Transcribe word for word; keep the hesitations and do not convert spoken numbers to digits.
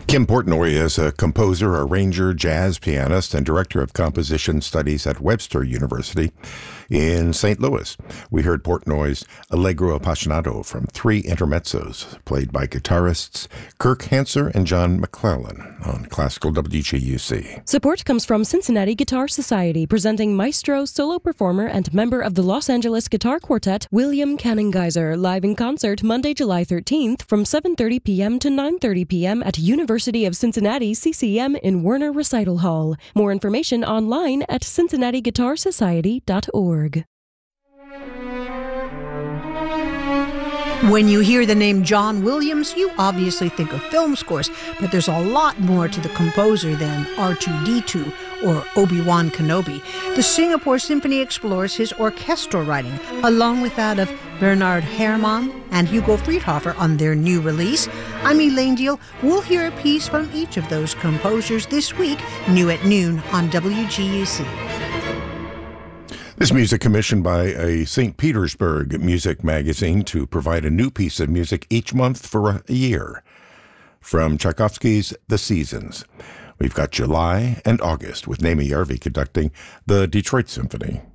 Kim Portnoy is a composer, arranger, jazz pianist, and director of composition studies at Webster University in Saint Louis. We heard Portnoy's Allegro Appassionato from three intermezzos, played by guitarists Kirk Hanser and John McClellan on Classical W G U C. Support comes from Cincinnati Guitar Society, presenting maestro, solo performer, and member of the Los Angeles Guitar Quartet, William Canning-Geyser, live in concert Monday, July thirteenth from seven thirty p.m. to nine thirty p.m. at University of Cincinnati C C M in Werner Recital Hall. More information online at cincinnati guitar society dot org. When you hear the name John Williams, you obviously think of film scores, but there's a lot more to the composer than R two D two or Obi-Wan Kenobi. The Singapore Symphony explores his orchestral writing, along with that of Bernard Herrmann and Hugo Friedhofer on their new release. I'm Elaine Deal. We'll hear a piece from each of those composers this week, new at noon on W G U C. This music commissioned by a Saint Petersburg music magazine to provide a new piece of music each month for a year. From Tchaikovsky's The Seasons, we've got July and August with Naomi Yarvi conducting the Detroit Symphony.